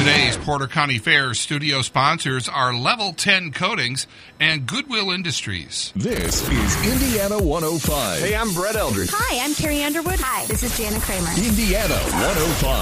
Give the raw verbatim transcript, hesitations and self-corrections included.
Today's Porter County Fair studio sponsors are Level ten Coatings and Goodwill Industries. This is Indiana one oh five. Hey, I'm Brett Eldridge. Hi, I'm Carrie Underwood. Hi, this is Jana Kramer. Indiana one oh five.